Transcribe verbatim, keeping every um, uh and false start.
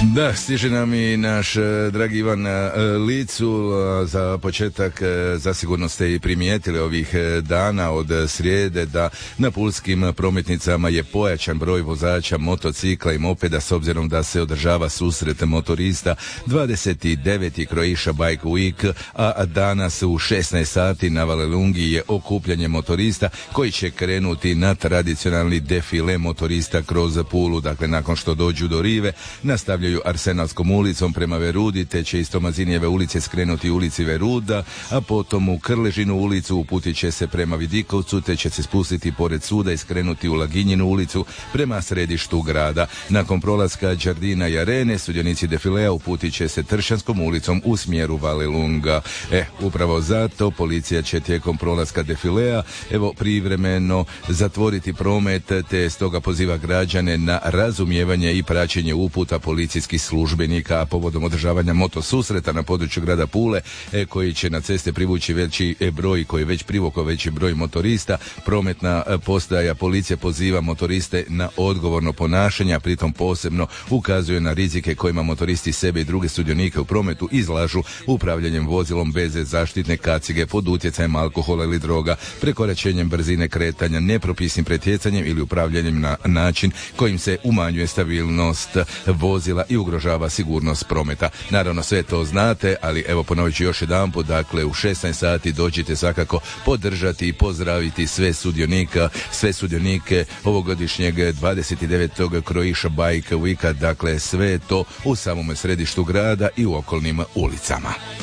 Da, stiže nam i naš eh, dragi Ivan eh, Licul. eh, Za početak eh, zasigurno ste i primijetili ovih eh, dana od eh, srijede da na pulskim prometnicama je pojačan broj vozača motocikla i mopeda s obzirom da se održava susret motorista dvadeset deveti Croatia Bike Week, a danas u šesnaest sati na Valelungi je okupljanje motorista koji će krenuti na tradicionalni defile motorista kroz Pulu. Dakle, nakon što dođu do rive, nastavljaju Arsenalskom ulicom prema Verudi, te će iz Tomazinijeve ulice skrenuti ulici Veruda, a potom u Krležinu ulicu uputit će se prema Vidikovcu, te će se spustiti pored suda i skrenuti u Laginjinu ulicu prema središtu grada. Nakon prolaska Đardina i Arene, sudionici defilea uputit će se Tršanskom ulicom u smjeru Valelunga. E, upravo zato policija će tijekom prolaska defilea evo privremeno zatvoriti promet, te stoga poziva građane na razumijevanje i praćenje uputa policijskih službenika, a povodom održavanja moto susreta na području grada Pule, e, koji će na ceste privući veći e, broj, koji je već privukao veći broj motorista. Prometna e, postaja policije poziva motoriste na odgovorno ponašanje, a pritom posebno ukazuje na rizike kojima motoristi sebe i druge sudionike u prometu izlažu upravljanjem vozilom bez zaštitne kacige, pod utjecajem alkohola ili droga, prekoračenjem brzine kretanja, nepropisnim pretjecanjem ili upravljanjem na način kojim se umanjuje stabilnost vozila i ugrožava sigurnost prometa. Naravno, sve to znate, ali evo ponovit ću još jedanput, dakle u šesnaest sati dođite svakako podržati i pozdraviti sve sudionika, sve sudionike ovogodišnjeg dvadeset devetog Croatia Bike Weeka, dakle sve to u samom središtu grada i u okolnim ulicama.